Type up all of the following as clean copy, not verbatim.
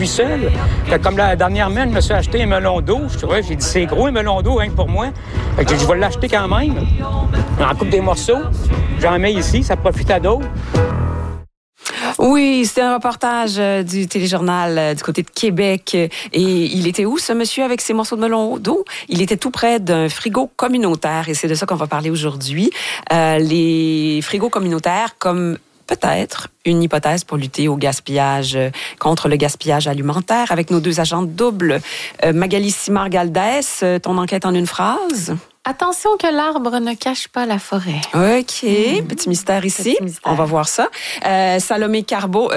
seul. Comme dernièrement, je me suis acheté un melon d'eau. J'ai dit, c'est gros un melon d'eau, hein, pour moi. Fait que je vais l'acheter quand même. J'en coupe des morceaux. J'en mets ici, ça profite à d'autres. Oui, c'était un reportage du téléjournal du côté de Québec. Et il était où, ce monsieur, avec ses morceaux de melon d'eau? Il était tout près d'un frigo communautaire. Et c'est de ça qu'on va parler aujourd'hui. Les frigos communautaires, comme peut-être une hypothèse pour lutter au gaspillage, contre le gaspillage alimentaire, avec nos deux agents doubles. Magali Simard-Galdès, ton enquête en une phrase? Attention que l'arbre ne cache pas la forêt. OK. Petit mystère ici. Petit mystère. On va voir ça. Salomé Corbeau,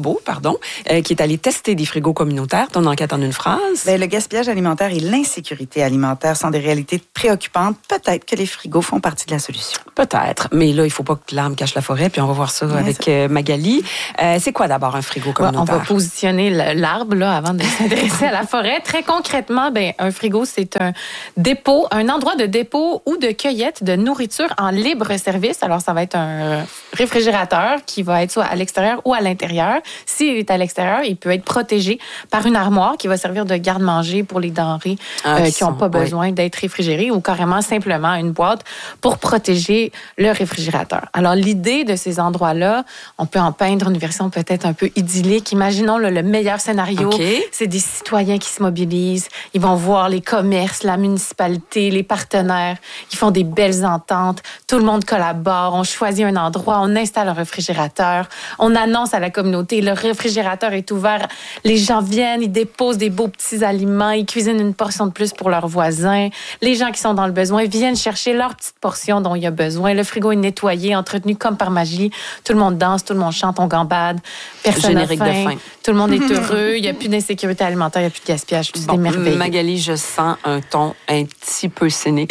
qui est allée tester des frigos communautaires. Ton enquête en une phrase. Le gaspillage alimentaire et l'insécurité alimentaire sont des réalités préoccupantes. Peut-être que les frigos font partie de la solution. Peut-être. Mais là, il faut pas que l'arbre cache la forêt. Puis on va voir ça avec Magali. C'est quoi d'abord un frigo communautaire? On va positionner l'arbre là, avant de s'intéresser à la forêt. Très concrètement, un frigo, c'est un dépôt, un endroit de dépôt ou de cueillette de nourriture en libre service. Alors, ça va être un réfrigérateur qui va être soit à l'extérieur ou à l'intérieur. S'il est à l'extérieur, il peut être protégé par une armoire qui va servir de garde-manger pour les denrées qui n'ont pas besoin d'être réfrigérées ou carrément simplement une boîte pour protéger le réfrigérateur. Alors, l'idée de ces endroits-là, on peut en peindre une version peut-être un peu idyllique. Imaginons le meilleur scénario. Okay. C'est des citoyens qui se mobilisent. Ils vont voir les commerces, la municipalité, les partenaires. Ils font des belles ententes. Tout le monde collabore. On choisit un endroit. On installe un réfrigérateur. On annonce à la communauté, le réfrigérateur est ouvert. Les gens viennent, ils déposent des beaux petits aliments. Ils cuisinent une portion de plus pour leurs voisins. Les gens qui sont dans le besoin viennent chercher leur petite portion dont il y a besoin. Le frigo est nettoyé, entretenu comme par magie. Tout le monde danse, tout le monde chante, on gambade. Personne n'a faim. Tout le monde est heureux. Il n'y a plus d'insécurité alimentaire, il n'y a plus de gaspillage. Tout est merveilleux. Magali, je sens un ton un petit peu cynique.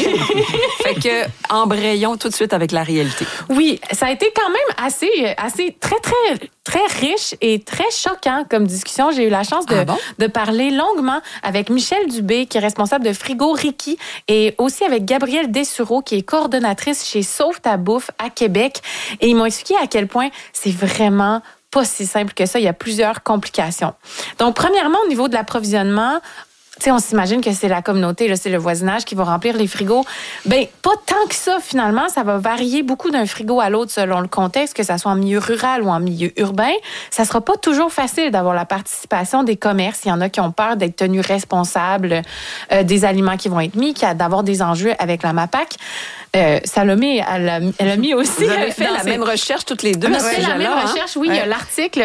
Fait que embrayons tout de suite avec la réalité. Oui, ça a été quand même assez très riche et très choquant comme discussion. J'ai eu la chance de parler longuement avec Michel Dubé, qui est responsable de Frigo Ricky, et aussi avec Gabrielle Dessureau, qui est coordonnatrice chez Sauve ta bouffe à Québec. Et ils m'ont expliqué à quel point c'est vraiment pas si simple que ça. Il y a plusieurs complications. Donc, premièrement, au niveau de l'approvisionnement, on s'imagine que c'est la communauté, là, c'est le voisinage qui va remplir les frigos. Pas tant que ça, finalement. Ça va varier beaucoup d'un frigo à l'autre selon le contexte, que ça soit en milieu rural ou en milieu urbain. Ça sera pas toujours facile d'avoir la participation des commerces. Il y en a qui ont peur d'être tenus responsables des aliments qui vont être mis, d'avoir des enjeux avec la MAPAC. Salomé, elle a mis aussi... Vous avez fait la même recherche toutes les deux. On a fait la même recherche, oui. Il y a l'article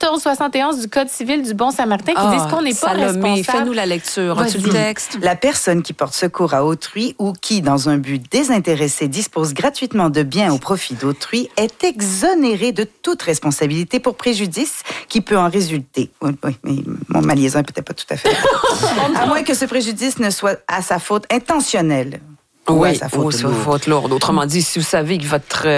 1471 du Code civil du Bon-Samaritain qui dit qu'on n'est pas responsable. Fais-nous la lecture. As-tu le texte? La personne qui porte secours à autrui ou qui, dans un but désintéressé, dispose gratuitement de biens au profit d'autrui est exonérée de toute responsabilité pour préjudice qui peut en résulter. Oui, mais ma liaison n'est peut-être pas tout à fait... à moins que ce préjudice ne soit à sa faute intentionnelle. Oui, sa faute lourde. Autrement dit, si vous savez que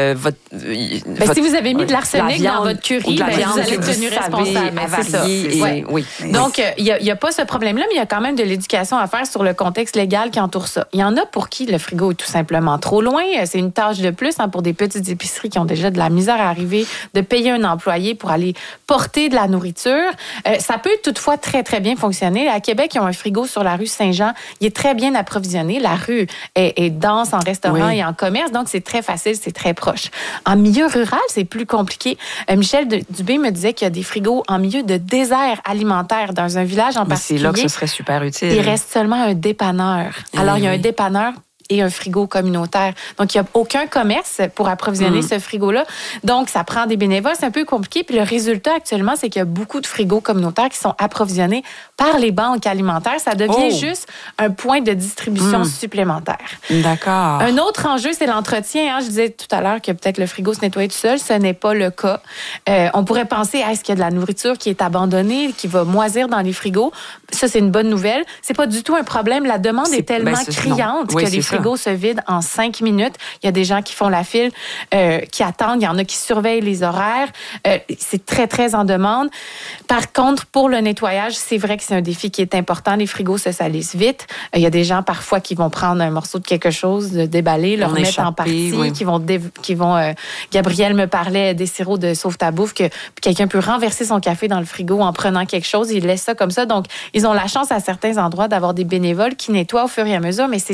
si vous avez mis de l'arsenic dans votre curry, vous allez être tenu responsable. C'est ça. Oui. Donc, il n'y a pas ce problème-là, mais il y a quand même de l'éducation à faire sur le contexte légal qui entoure ça. Il y en a pour qui le frigo est tout simplement trop loin. C'est une tâche de plus pour des petites épiceries qui ont déjà de la misère à arriver, de payer un employé pour aller porter de la nourriture. Ça peut toutefois très, très bien fonctionner. À Québec, ils ont un frigo sur la rue Saint-Jean. Il est très bien approvisionné. La rue est dense en restaurant et en commerce, donc c'est très facile, c'est très proche. En milieu rural, c'est plus compliqué. Michel Dubé me disait qu'il y a des frigos en milieu de désert alimentaire dans un village en particulier. C'est là que ce serait super utile. Il reste seulement un dépanneur. Alors, il y a un dépanneur et un frigo communautaire. Donc, il n'y a aucun commerce pour approvisionner ce frigo-là. Donc, ça prend des bénévoles. C'est un peu compliqué. Puis le résultat, actuellement, c'est qu'il y a beaucoup de frigos communautaires qui sont approvisionnés par les banques alimentaires. Ça devient juste un point de distribution supplémentaire. D'accord. Un autre enjeu, c'est l'entretien. Je disais tout à l'heure que peut-être le frigo se nettoie tout seul. Ce n'est pas le cas. On pourrait penser, est-ce qu'il y a de la nourriture qui est abandonnée, qui va moisir dans les frigos? Ça, c'est une bonne nouvelle. C'est pas du tout un problème. La demande est tellement criante que les frigo se vide en 5 minutes. Il y a des gens qui font la file, qui attendent. Il y en a qui surveillent les horaires. C'est très, très en demande. Par contre, pour le nettoyage, c'est vrai que c'est un défi qui est important. Les frigos se salissent vite. Il y a des gens parfois qui vont prendre un morceau de quelque chose, de déballer, le remettre en partie, qui vont Gabrielle me parlait des sirops de Sauve-ta-bouffe, que quelqu'un peut renverser son café dans le frigo en prenant quelque chose. Il laisse ça comme ça. Donc, ils ont la chance à certains endroits d'avoir des bénévoles qui nettoient au fur et à mesure, mais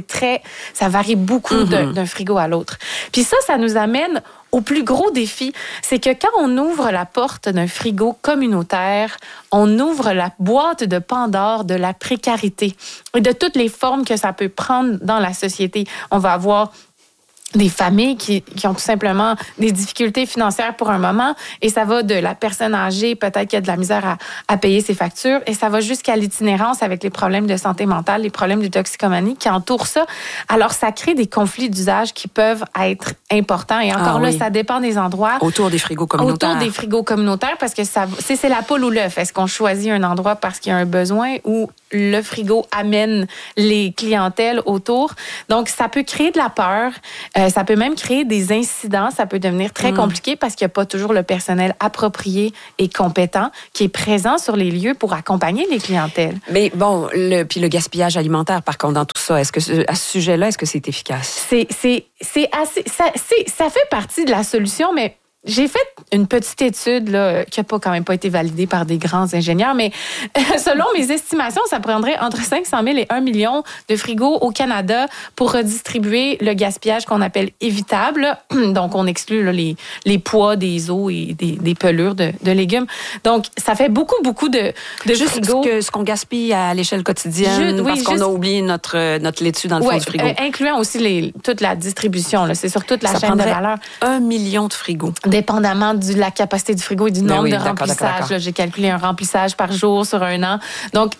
ça varie beaucoup d'un frigo à l'autre. Puis ça nous amène au plus gros défi, c'est que quand on ouvre la porte d'un frigo communautaire, on ouvre la boîte de Pandore de la précarité et de toutes les formes que ça peut prendre dans la société. On va avoir des familles qui ont tout simplement des difficultés financières pour un moment, et ça va de la personne âgée, peut-être qui a de la misère à payer ses factures, et ça va jusqu'à l'itinérance avec les problèmes de santé mentale, les problèmes de toxicomanie qui entourent ça. Alors, ça crée des conflits d'usage qui peuvent être importants, et encore ça dépend des endroits. Autour des frigos communautaires. Autour des frigos communautaires, parce que c'est la poule ou l'œuf. Est-ce qu'on choisit un endroit parce qu'il y a un besoin, ou le frigo amène les clientèles autour? Donc, ça peut créer de la peur. Ça peut même créer des incidents. Ça peut devenir très compliqué parce qu'il n'y a pas toujours le personnel approprié et compétent qui est présent sur les lieux pour accompagner les clientèles. Mais bon, puis le gaspillage alimentaire, par contre, dans tout ça, est-ce que à ce sujet-là, est-ce que c'est efficace? C'est assez... Ça fait partie de la solution, mais j'ai fait une petite étude là, qui n'a quand même pas été validée par des grands ingénieurs, mais selon mes estimations, ça prendrait entre 500 000 et 1 million de frigos au Canada pour redistribuer le gaspillage qu'on appelle évitable. Donc, on exclut là, les pois des os et des pelures de légumes. Donc, ça fait beaucoup de juste frigos. Ce qu'on gaspille à l'échelle quotidienne, parce qu'on a oublié notre laitue dans le fond du frigo. Incluant aussi toute la distribution. Là, c'est sur toute la chaîne de valeur. 1 million de frigos. Dépendamment de la capacité du frigo et du nombre de remplissages. Là, j'ai calculé un remplissage par jour sur un an. Donc,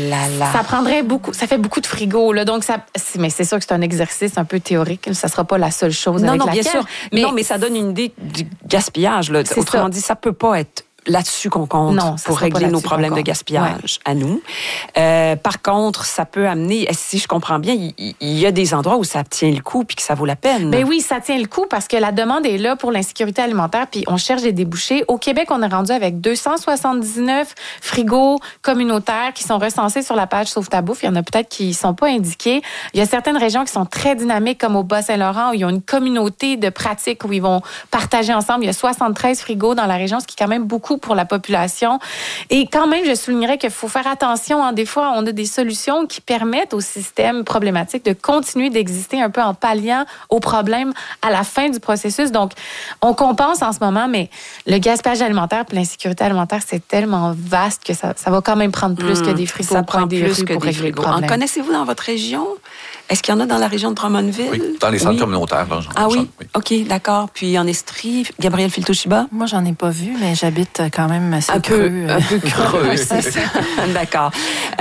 ça prendrait beaucoup. Ça fait beaucoup de frigos. Là, donc, mais c'est sûr que c'est un exercice un peu théorique. Ça ne sera pas la seule chose avec laquelle. Bien sûr. Mais ça donne une idée du gaspillage. Là. Autrement dit, ça ne peut pas être là-dessus qu'on compte pour régler nos problèmes de gaspillage à nous. Par contre, ça peut amener, si je comprends bien, il y a des endroits où ça tient le coup puis que ça vaut la peine. Ben oui, ça tient le coup parce que la demande est là pour l'insécurité alimentaire puis on cherche des débouchés. Au Québec, on est rendu avec 279 frigos communautaires qui sont recensés sur la page Sauve-ta-bouffe. Il y en a peut-être qui ne sont pas indiqués. Il y a certaines régions qui sont très dynamiques comme au Bas-Saint-Laurent où ils ont une communauté de pratiques où ils vont partager ensemble. Il y a 73 frigos dans la région, ce qui est quand même beaucoup pour la population. Et quand même, je soulignerais qu'il faut faire attention. Hein. Des fois, on a des solutions qui permettent au système problématique de continuer d'exister un peu en palliant aux problèmes à la fin du processus. Donc, on compense en ce moment, mais le gaspillage alimentaire et l'insécurité alimentaire, c'est tellement vaste que ça va quand même prendre plus que des frigos. Ça prend plus que des frigos. En connaissez-vous dans votre région? Est-ce qu'il y en a dans la région de Drummondville? Oui, dans les centres communautaires. Oui? OK, d'accord. Puis en Estrie, Gabrielle Filtoshiba? Moi, j'en ai pas vu, mais j'habite quand même assez un peu creux. C'est ça. D'accord.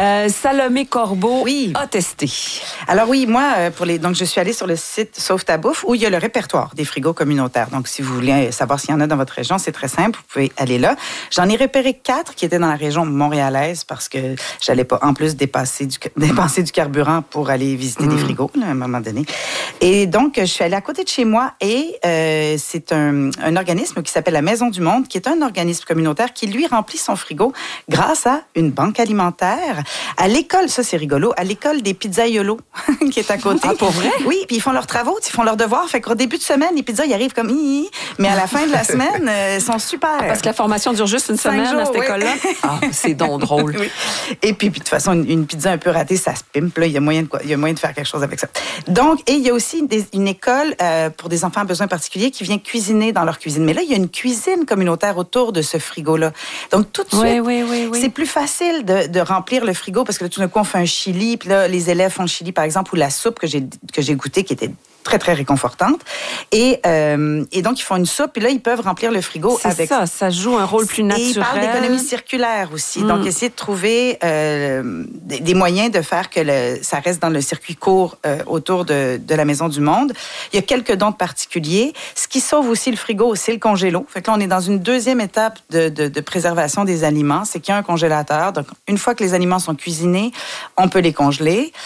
Salomé Corbeau a testé. Alors oui, moi, donc je suis allée sur le site Sauve-ta-bouffe où il y a le répertoire des frigos communautaires. Donc, si vous voulez savoir s'il y en a dans votre région, c'est très simple. Vous pouvez aller là. J'en ai repéré 4 qui étaient dans la région montréalaise parce que j'allais pas en plus dépenser du carburant pour aller visiter des frigos là, à un moment donné. Et donc, je suis allée à côté de chez moi et c'est un organisme qui s'appelle la Maison du Monde, qui est un organisme communautaire qui, lui, remplit son frigo grâce à une banque alimentaire. À l'école, ça c'est rigolo, à l'école des pizzaiolos qui est à côté. Ah, pour vrai? Oui, puis ils font leurs travaux, ils font leurs devoirs. Fait qu'au début de semaine, les pizzas, ils arrivent comme mais à la fin de la semaine, ils sont super. Parce que la formation dure juste une semaine à cette école-là. Ah, c'est donc drôle. Oui. Et puis de toute façon, une pizza un peu ratée, ça se pimpe. Là, il y a moyen de faire quelque chose avec ça. Donc, et il y a aussi une école pour des enfants à besoins particuliers qui vient cuisiner dans leur cuisine. Mais là, il y a une cuisine communautaire autour de ce frigo-là. Donc, tout de suite, c'est plus facile de remplir le frigo parce que là, tout d'un coup, on fait un chili. Puis là, les élèves font le chili, par exemple, ou la soupe que j'ai goûtée, qui était très, très réconfortante. Et donc, ils font une soupe, et là, ils peuvent remplir le frigo avec... Ça joue un rôle plus naturel. Et ils parlent d'économie circulaire aussi. Donc, essayer de trouver des moyens de faire que ça reste dans le circuit court autour de la Maison du Monde. Il y a quelques dons particuliers. Ce qui sauve aussi le frigo, c'est le congélo. Fait que là, on est dans une deuxième étape de préservation des aliments. C'est qu'il y a un congélateur. Donc, une fois que les aliments sont cuisinés, on peut les congeler.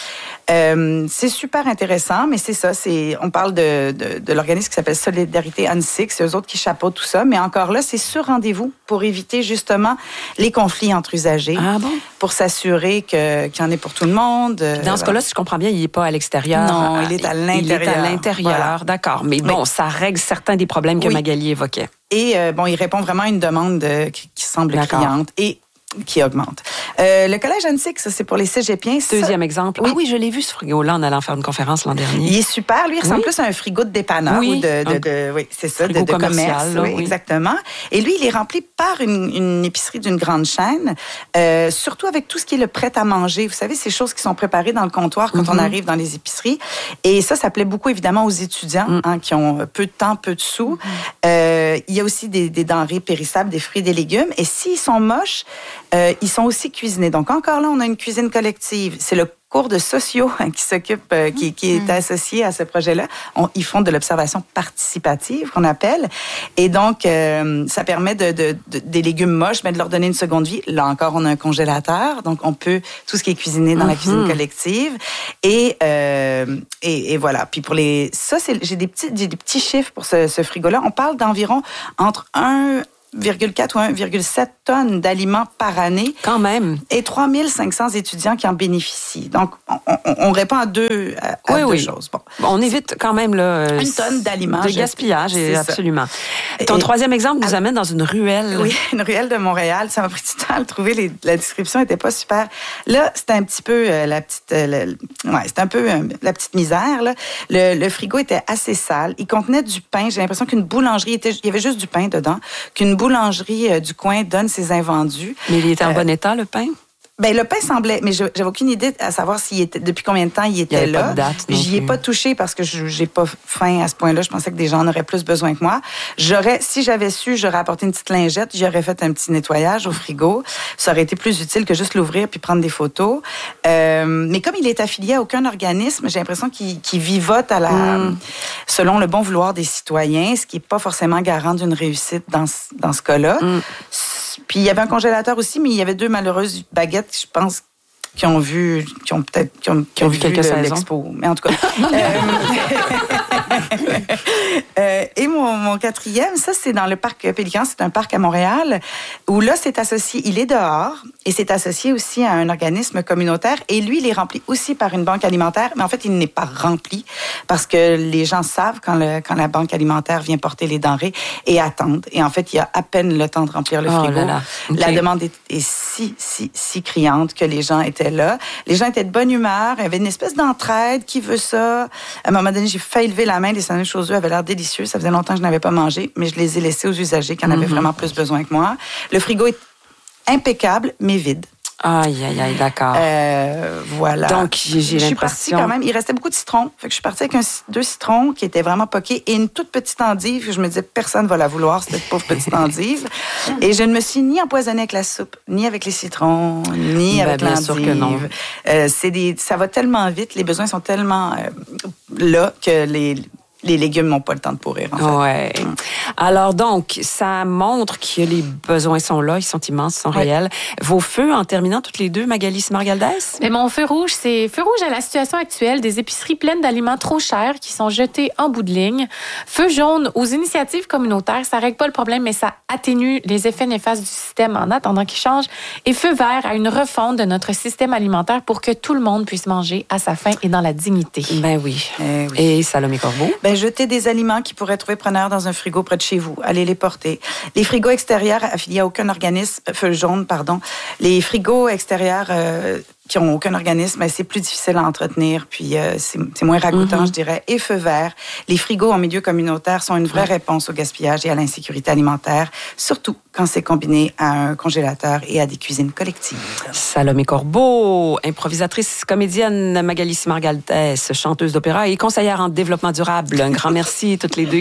C'est super intéressant, mais c'est ça. On parle de l'organisme qui s'appelle Solidarité Annecy, c'est eux autres qui chapeautent tout ça. Mais encore là, c'est sur rendez-vous pour éviter justement les conflits entre usagers. Ah bon? Pour s'assurer qu'il y en ait pour tout le monde. Dans ce cas-là, si je comprends bien, il n'est pas à l'extérieur. Non, il est à l'intérieur. Il est à l'intérieur, voilà. D'accord. Mais bon, ça règle certains des problèmes que Magali évoquait. Et il répond vraiment à une demande qui semble criante et qui augmente. Le collège Annecy, ça, c'est pour les cégepiens. Deuxième exemple. Oui. Ah oui, je l'ai vu, ce frigo-là, en allant faire une conférence l'an dernier. Il est super. Lui, il ressemble plus à un frigo de dépanneur ou oui, c'est ça, de commerce. Là, oui, exactement. Et lui, il est rempli par une épicerie d'une grande chaîne, surtout avec tout ce qui est le prêt à manger. Vous savez, ces choses qui sont préparées dans le comptoir quand on arrive dans les épiceries. Et ça plaît beaucoup, évidemment, aux étudiants qui ont peu de temps, peu de sous. Il y a aussi des denrées périssables, des fruits et des légumes. Et s'ils sont moches, ils sont aussi cuisinés. Donc, encore là, on a une cuisine collective. C'est le cours de sociaux qui s'occupe, qui est associé à ce projet-là. Ils font de l'observation participative, qu'on appelle. Et donc, ça permet des légumes moches, mais de leur donner une seconde vie. Là encore, on a un congélateur. Donc, on peut, tout ce qui est cuisiné dans la cuisine collective. Et voilà. Puis pour j'ai des petits chiffres pour ce frigo-là. On parle d'environ entre 1,4 ou 1,7 tonnes d'aliments par année. Quand même. Et 3500 étudiants qui en bénéficient. Donc, on répond à deux choses. Bon, on évite quand même une tonne d'aliments. De gaspillage, absolument. Ton troisième exemple nous amène dans une ruelle. Oui, une ruelle de Montréal. Ça m'a pris du temps à le trouver. La description n'était pas super. Là, c'était un petit peu la petite misère. Là. Le frigo était assez sale. Il contenait du pain. J'ai l'impression qu'une boulangerie il y avait juste du pain dedans. Qu'une boulangerie du coin donne ses invendus. Mais il était en bon état, le pain? Ben le pain semblait, mais j'avais aucune idée à savoir depuis combien de temps il était là. Pas de date. J'y ai pas touché parce que j'ai pas faim à ce point-là. Je pensais que des gens en auraient plus besoin que moi. Si j'avais su, j'aurais apporté une petite lingette, j'aurais fait un petit nettoyage au frigo. Ça aurait été plus utile que juste l'ouvrir puis prendre des photos. Mais comme il est affilié à aucun organisme, j'ai l'impression qu'il vivote selon le bon vouloir des citoyens, ce qui est pas forcément garant d'une réussite dans ce cas-là. Puis il y avait un congélateur aussi, mais il y avait 2 malheureuses baguettes, je pense, qui ont vu quelques saisons. L'expo. Mais en tout cas. Et mon quatrième, ça, c'est dans le parc Pélican. C'est un parc à Montréal où là, c'est associé, il est dehors et c'est associé aussi à un organisme communautaire. Et lui, il est rempli aussi par une banque alimentaire. Mais en fait, il n'est pas rempli parce que les gens savent quand la banque alimentaire vient porter les denrées et attendent. Et en fait, il y a à peine le temps de remplir le frigo. Là là. Okay. La demande est si criante que les gens étaient là. Les gens étaient de bonne humeur. Il y avait une espèce d'entraide. Qui veut ça? À un moment donné, j'ai failli lever la main. Les sandwichs aux œufs avaient l'air délicieux. Ça faisait longtemps que je n'avais pas mangé, mais je les ai laissés aux usagers qui en avaient vraiment plus besoin que moi. Le frigo est impeccable, mais vide. Aïe, d'accord. Voilà. Donc, j'ai l'impression... Je suis partie quand même. Il restait beaucoup de citrons. Fait que je suis partie avec 2 citrons qui étaient vraiment poqués et une toute petite endive. Je me disais, personne ne va la vouloir, cette pauvre petite endive. Et je ne me suis ni empoisonnée avec la soupe, ni avec les citrons, ni avec l'endive. Bien sûr que non. Ça va tellement vite, les besoins sont tellement là que les légumes n'ont pas le temps de pourrir, en fait. Ouais. Alors donc, ça montre que les besoins sont là, ils sont immenses, ils sont réels. Vos feux, en terminant toutes les deux, Magali Smargaldes? Mais mon feu rouge, c'est feu rouge à la situation actuelle des épiceries pleines d'aliments trop chers qui sont jetés en bout de ligne. Feu jaune aux initiatives communautaires, ça règle pas le problème, mais ça atténue les effets néfastes du système en attendant qu'il change. Et feu vert à une refonte de notre système alimentaire pour que tout le monde puisse manger à sa faim et dans la dignité. Ben oui. Et Salomé Corbeau? Jeter des aliments qui pourraient trouver preneur dans un frigo près de chez vous. Allez les porter. Les frigos extérieurs affiliés à aucun organisme, feu jaune, pardon. Les frigos extérieurs qui n'ont aucun organisme, c'est plus difficile à entretenir, puis c'est moins ragoûtant, je dirais. Et feu vert. Les frigos en milieu communautaire sont une vraie réponse au gaspillage et à l'insécurité alimentaire, surtout quand c'est combiné à un congélateur et à des cuisines collectives. Salomé Corbeau, improvisatrice, comédienne, Magali Smargaldes, chanteuse d'opéra et conseillère en développement durable. Un grand merci toutes les deux.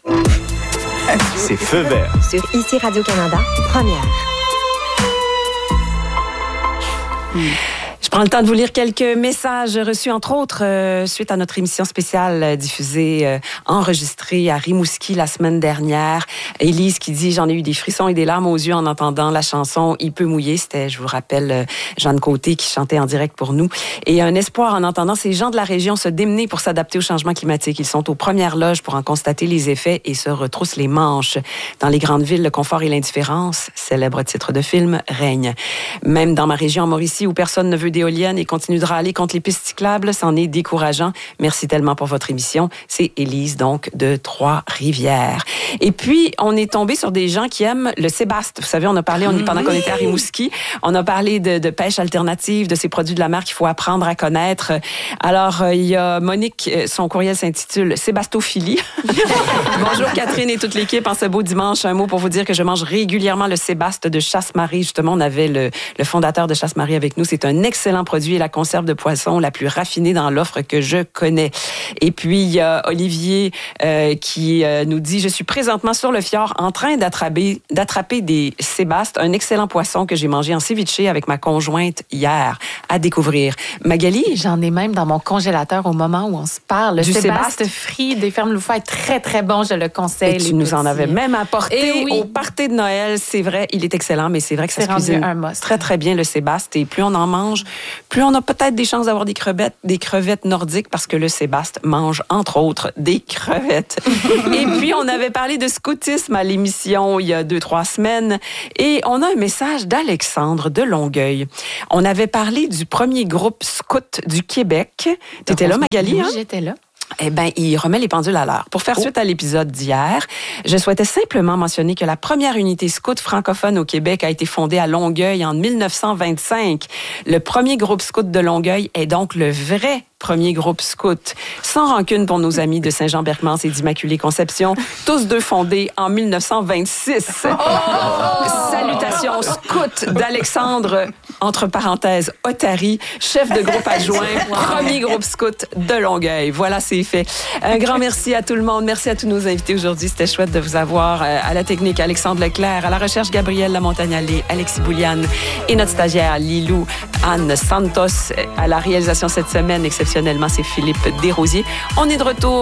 C'est Feu vert. Sur ICI Radio-Canada, première. prends le temps de vous lire quelques messages reçus, entre autres, suite à notre émission spéciale diffusée, enregistrée à Rimouski la semaine dernière. Élise qui dit « J'en ai eu des frissons et des larmes aux yeux en entendant la chanson « Il peut mouiller ». C'était, je vous rappelle, Jeanne Côté qui chantait en direct pour nous. Et un espoir en entendant ces gens de la région se démener pour s'adapter au changement climatique. Ils sont aux premières loges pour en constater les effets et se retroussent les manches. Dans les grandes villes, le confort et l'indifférence, célèbre titre de film, règne. Même dans ma région, en Mauricie, où personne ne veut d'éoliennes et continue de râler contre les pistes cyclables, c'en est décourageant. Merci tellement pour votre émission. C'est Élise, donc, de Trois-Rivières. Et puis, on est tombé sur des gens qui aiment le sébaste. Vous savez, on a parlé, pendant qu'on était à Rimouski, on a parlé de pêche alternative, de ces produits de la mer qu'il faut apprendre à connaître. Alors, il y a Monique, son courriel s'intitule Sébastophilie. Bonjour Catherine et toute l'équipe. En ce beau dimanche, un mot pour vous dire que je mange régulièrement le sébaste de Chasse-Marie. Justement, on avait le fondateur de Chasse-Marie avec nous. C'est un excellent produit et la conserve de poisson la plus raffinée dans l'offre que je connais. Et puis, il y a Olivier qui nous dit « Je suis présentement sur le fjord en train d'attraper des sébastes, un excellent poisson que j'ai mangé en ceviche avec ma conjointe hier. À découvrir. » Magali? J'en ai même dans mon congélateur au moment où on se parle. Le sébaste frit des fermes Loufa est très, très bon. Je le conseille. Et tu nous en avais même apporté au party de Noël. C'est vrai, il est excellent, mais c'est vrai que ça se cuisine très, très bien, le sébaste. Et plus on en mange, plus on a peut-être des chances d'avoir des crevettes nordiques parce que le sébaste mange, entre autres, des crevettes. Et puis, on avait parlé de scoutisme à l'émission il y a 2-3 semaines. Et on a un message d'Alexandre de Longueuil. On avait parlé du premier groupe scout du Québec. T'étais là, Magali? Oui, j'étais là. Eh bien, il remet les pendules à l'heure. Pour faire suite à l'épisode d'hier, je souhaitais simplement mentionner que la première unité scout francophone au Québec a été fondée à Longueuil en 1925. Le premier groupe scout de Longueuil est donc le vrai premier groupe scout. Sans rancune pour nos amis de Saint-Jean-Bermans et d'Immaculée Conception, tous deux fondés en 1926. Salutations scout d'Alexandre, entre parenthèses, Otari, chef de groupe adjoint, premier groupe scout de Longueuil. Voilà, c'est fait. Un grand merci à tout le monde. Merci à tous nos invités aujourd'hui. C'était chouette de vous avoir à la technique, Alexandre Leclerc, à la recherche, Gabrielle Lamontagne-Allé, Alexis Bouliane et notre stagiaire, Lilou Anne Santos. À la réalisation cette semaine, exceptionnellement, c'est Philippe Desrosiers. On est de retour